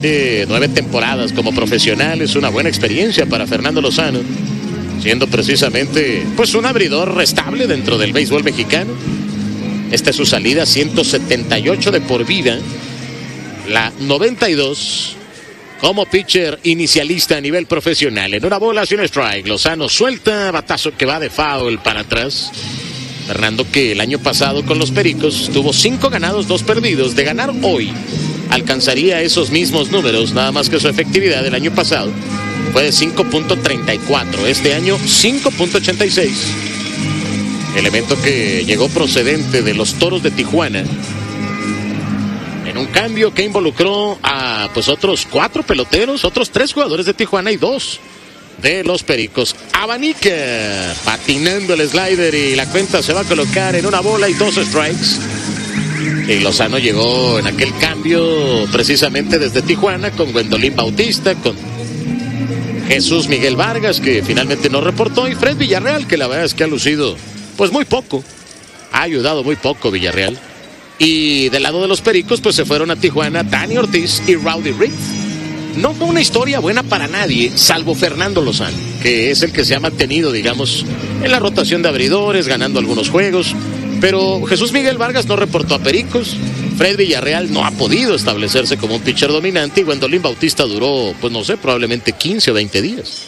9 temporadas como profesional es una buena experiencia para Fernando Lozano, siendo precisamente pues un abridor estable dentro del béisbol mexicano. Esta es su salida, 178 de por vida, la 92 como pitcher inicialista a nivel profesional. En una bola sin strike, Lozano suelta, batazo que va de foul para atrás. Fernando, que el año pasado con los Pericos tuvo 5 ganados, 2 perdidos. De ganar hoy, alcanzaría esos mismos números, nada más que su efectividad del año pasado fue de 5.34, este año 5.86. Elemento que llegó procedente de los Toros de Tijuana, en un cambio que involucró a pues otros 4 peloteros, otros 3 jugadores de Tijuana y 2 de los Pericos. Abanica patinando el slider y la cuenta se va a colocar en una bola y 2 strikes. Y Lozano llegó en aquel cambio precisamente desde Tijuana con Gwendolyn Bautista, con Jesús Miguel Vargas, que finalmente no reportó, y Fred Villarreal, que la verdad es que ha lucido pues muy poco, ha ayudado muy poco Villarreal. Y del lado de los Pericos pues se fueron a Tijuana Dani Ortiz y Rowdy Reed. No fue una historia buena para nadie, salvo Fernando Lozano, que es el que se ha mantenido, digamos, en la rotación de abridores, ganando algunos juegos. Pero Jesús Miguel Vargas no reportó a Pericos, Fred Villarreal no ha podido establecerse como un pitcher dominante, y Gwendolyn Bautista duró, pues no sé, probablemente 15 o 20 días.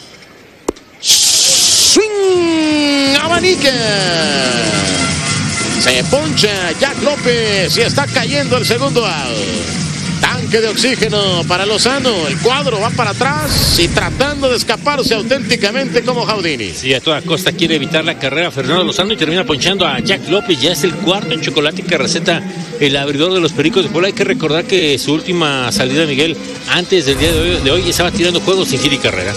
¡Swing! ¡Abanica! Se poncha Jack López y está cayendo el segundo out. Tanque de oxígeno para Lozano, el cuadro va para atrás y tratando de escaparse auténticamente como Houdini. Sí, a toda costa quiere evitar la carrera Fernando Lozano y termina ponchando a Jack López. Ya es el cuarto en chocolate que receta el abridor de los Pericos de Puebla. Hay que recordar que su última salida, Miguel, antes del día de hoy estaba tirando juegos sin hit y carrera.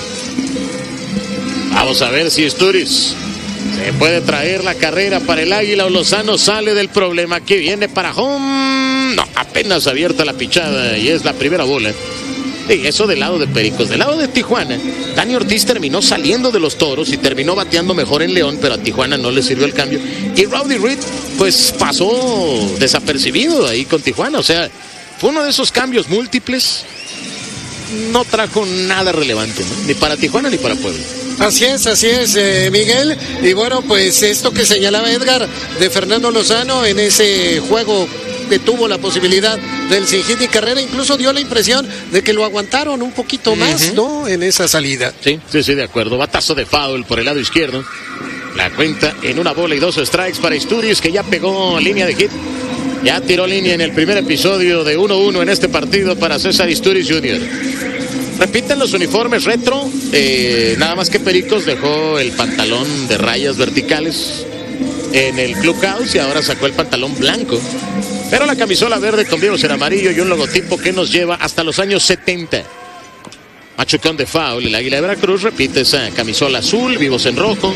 Vamos a ver si Isturiz se puede traer la carrera para el Águila o Lozano sale del problema. Que viene para home. No, apenas abierta la pichada y es la primera bola. Sí, eso del lado de Pericos. Del lado de Tijuana, Dani Ortiz terminó saliendo de los Toros y terminó bateando mejor en León, pero a Tijuana no le sirvió el cambio. Y Rowdy Reed pues pasó desapercibido ahí con Tijuana. O sea, fue uno de esos cambios múltiples. No trajo nada relevante, ¿no? Ni para Tijuana ni para Puebla. Así es, Miguel. Y bueno, pues esto que señalaba Edgar de Fernando Lozano en ese juego que tuvo la posibilidad del sin hit y carrera, incluso dio la impresión de que lo aguantaron un poquito más, ¿no? En esa salida. Sí, de acuerdo. Batazo de foul por el lado izquierdo. La cuenta en una bola y 2 strikes para Isturiz, que ya pegó línea de hit. Ya tiró línea en el primer episodio de 1-1 en este partido para César Isturiz Jr. Repiten los uniformes retro, nada más que Pericos dejó el pantalón de rayas verticales en el clubhouse y ahora sacó el pantalón blanco. Pero la camisola verde con vivos en amarillo y un logotipo que nos lleva hasta los años 70. Machucón de foul, el Águila de Veracruz repite esa camisola azul, vivos en rojo,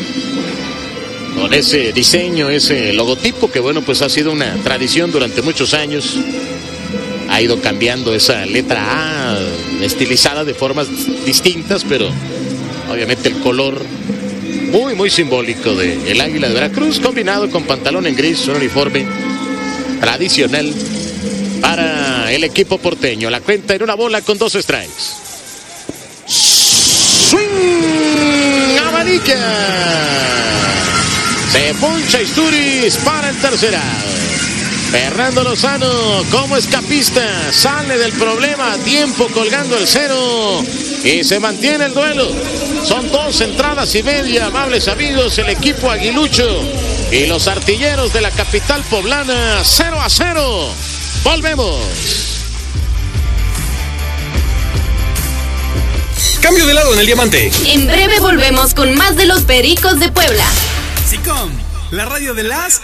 con ese diseño, ese logotipo que bueno, pues ha sido una tradición durante muchos años. Ha ido cambiando esa letra A, estilizada de formas distintas, pero obviamente el color muy simbólico del Águila de Veracruz, combinado con pantalón en gris, un uniforme tradicional para el equipo porteño. La cuenta en una bola con 2 strikes. ¡Swing! ¡Abanica! Se poncha Isturiz para el tercer out. Fernando Lozano como escapista sale del problema a tiempo colgando el 0 y se mantiene el duelo. Son 2 entradas y media, amables amigos, el equipo aguilucho y los artilleros de la capital poblana, 0-0. Volvemos. Cambio de lado en el diamante. En breve volvemos con más de los Pericos de Puebla. SICOM, la radio de las